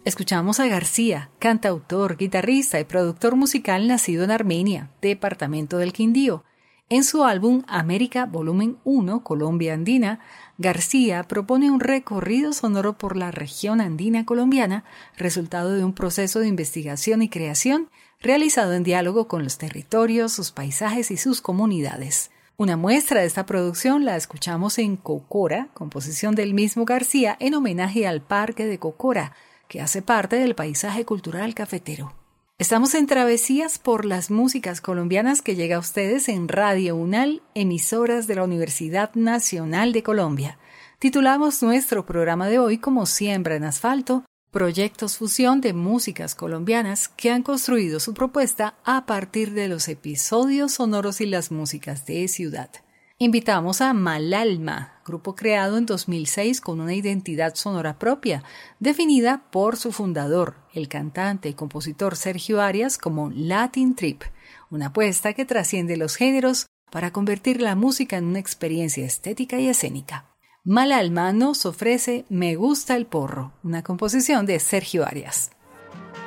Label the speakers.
Speaker 1: Escuchamos a García, cantautor, guitarrista y productor musical nacido en Armenia, departamento del Quindío. En su álbum América Volumen 1, Colombia Andina, García propone un recorrido sonoro por la región andina colombiana, resultado de un proceso de investigación y creación realizado en diálogo con los territorios, sus paisajes y sus comunidades. Una muestra de esta producción la escuchamos en Cocora, composición del mismo García en homenaje al Parque de Cocora, que hace parte del paisaje cultural cafetero. Estamos en Travesías por las músicas colombianas que llega a ustedes en Radio UNAL, emisoras de la Universidad Nacional de Colombia. Titulamos nuestro programa de hoy como Siembra en Asfalto, proyectos fusión de músicas colombianas que han construido su propuesta a partir de los episodios sonoros y las músicas de ciudad. Invitamos a Malalma, grupo creado en 2006 con una identidad sonora propia, definida por su fundador, el cantante y compositor Sergio Arias, como Latin Trip, una apuesta que trasciende los géneros para convertir la música en una experiencia estética y escénica. Malalma nos ofrece Me gusta el porro, una composición de Sergio Arias.